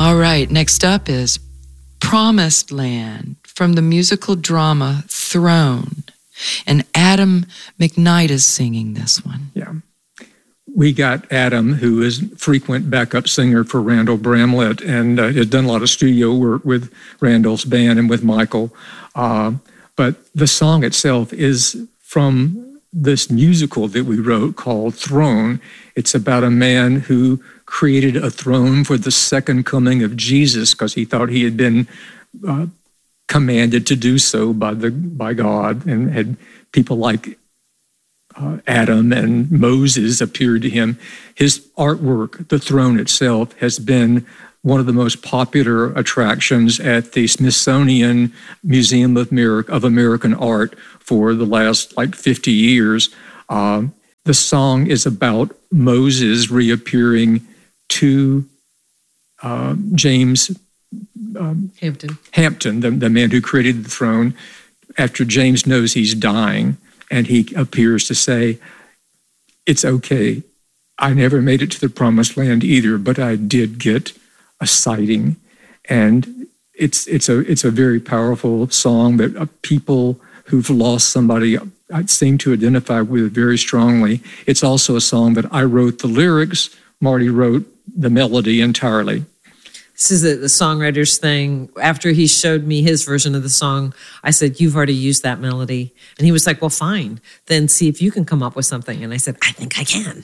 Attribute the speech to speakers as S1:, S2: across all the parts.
S1: All right, next up is Promised Land from the musical drama Throne. And Adam McKnight is singing this one.
S2: Yeah. We got Adam, who is frequent backup singer for Randall Bramlett, and has done a lot of studio work with Randall's band and with Michael. But the song itself is from this musical that we wrote called Throne. It's about a man who created a throne for the second coming of Jesus because he thought he had been commanded to do so by God, and had people like Adam and Moses appeared to him. His artwork, the throne itself, has been one of the most popular attractions at the Smithsonian Museum of American Art for the last 50 years. The song is about Moses reappearing to James Hampton, the man who created the throne, after James knows he's dying, and he appears to say, "It's okay. I never made it to the promised land either, but I did get a sighting." And it's a very powerful song that people who've lost somebody seem to identify with very strongly. It's also a song that I wrote the lyrics. Marty wrote the melody entirely.
S3: This is the songwriter's thing. After he showed me his version of the song, I said, "You've already used that melody." And he was like, "Well, fine. Then see if you can come up with something." And I said, "I think I can."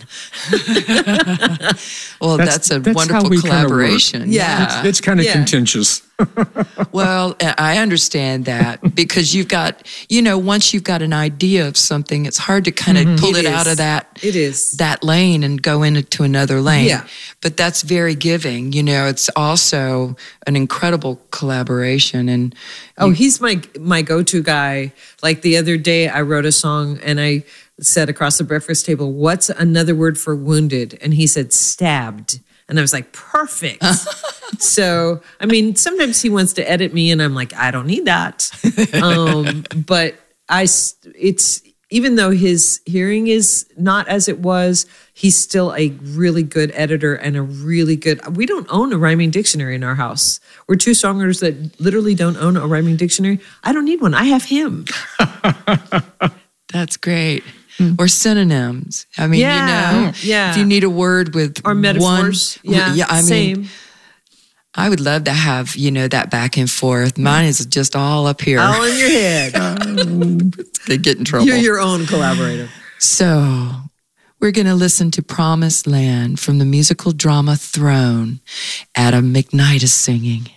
S1: Well, that's a wonderful collaboration.
S3: Yeah.
S2: It's kind of contentious.
S1: Well, I understand that because you've got, once you've got an idea of something, it's hard to kind of pull it out of that lane and go into another lane.
S3: Yeah.
S1: But that's very giving. It's also an incredible collaboration. And
S3: he's my go-to guy. Like the other day, I wrote a song and I said across the breakfast table, "What's another word for wounded?" And he said, "Stabbed." And I was like, perfect. So, sometimes he wants to edit me and I'm like, I don't need that. But it's even though his hearing is not as it was, he's still a really good editor and we don't own a rhyming dictionary in our house. We're two songwriters that literally don't own a rhyming dictionary. I don't need one. I have him.
S1: That's great. Or synonyms. If you need a word with
S3: or metaphors. Same.
S1: I would love to have, that back and forth. Mine is just all up here.
S3: All in your head.
S1: They get in trouble.
S3: You're your own collaborator.
S1: So we're going to listen to Promised Land from the musical drama Throne. Adam McKnight is singing.